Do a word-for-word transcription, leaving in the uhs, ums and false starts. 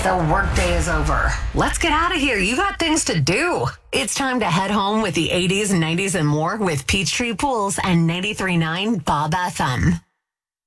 The workday is over. Let's get out of here. You got things to do. It's time to head home with the eighties, nineties, and more with Peachtree Pools and ninety-three point nine Bob F M.